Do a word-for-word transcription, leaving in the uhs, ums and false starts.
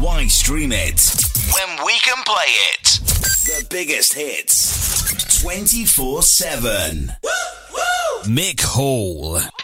Why stream it when we can play it? The biggest hits, twenty-four seven. Mick Hall.